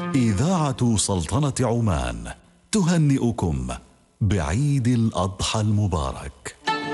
إذاعة سلطنة عمان تهنئكم بعيد الأضحى المبارك.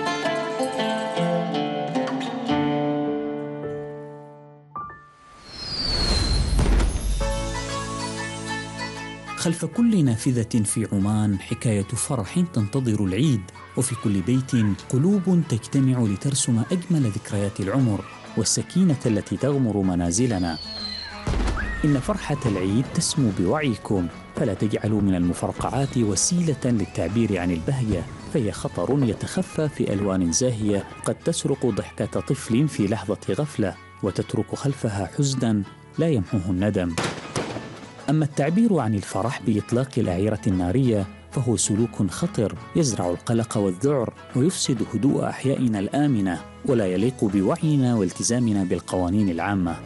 خلف كل نافذة في عمان حكاية فرح تنتظر العيد، وفي كل بيت قلوب تجتمع لترسم أجمل ذكريات العمر والسكينة التي تغمر منازلنا. إن فرحة العيد تسمو بوعيكم، فلا تجعلوا من المفرقعات وسيلة للتعبير عن البهجة، فهي خطر يتخفى في ألوان زاهية قد تسرق ضحكة طفل في لحظة غفلة وتترك خلفها حزنا لا يمحوه الندم. أما التعبير عن الفرح بإطلاق الأعيرة النارية فهو سلوك خطر يزرع القلق والذعر ويفسد هدوء أحيائنا الآمنة، ولا يليق بوعينا والتزامنا بالقوانين العامة.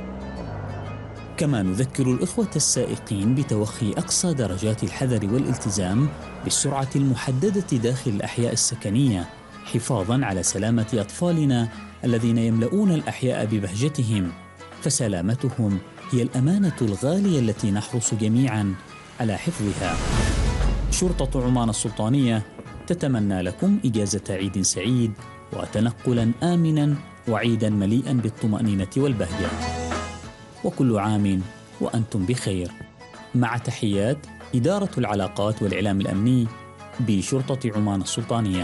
كما نذكر الإخوة السائقين بتوخي أقصى درجات الحذر والالتزام بالسرعة المحددة داخل الأحياء السكنية، حفاظاً على سلامة أطفالنا الذين يملؤون الأحياء ببهجتهم، فسلامتهم هي الأمانة الغالية التي نحرص جميعاً على حفظها. شرطة عمان السلطانية تتمنى لكم إجازة عيد سعيد وتنقلاً آمناً وعيداً مليئاً بالطمأنينة والبهجة، وكل عام وأنتم بخير. مع تحيات إدارة العلاقات والإعلام الأمني بشرطة عمان السلطانية.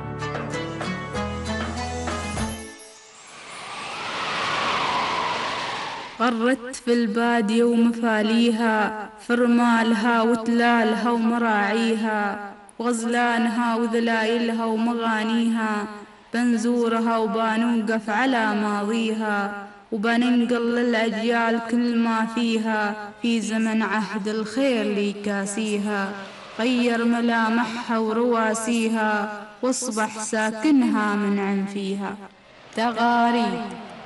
غرت في البادية ومفاليها، فرمالها وتلالها ومراعيها، وغزلانها وذلايلها ومغانيها، بنزورها وبنوقف على ماضيها، وبننقل للأجيال كل ما فيها، في زمن عهد الخير لي كاسيها، غير ملامحها ورواسيها، واصبح ساكنها من عنفيها. تغاريد